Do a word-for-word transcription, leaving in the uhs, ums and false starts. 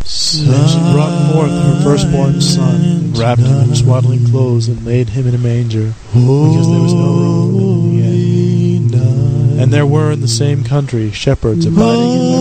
And then she brought forth her firstborn son, and wrapped him in swaddling clothes, and laid him in a manger, because there was no room for them in the inn. And there were in the same country shepherds abiding in their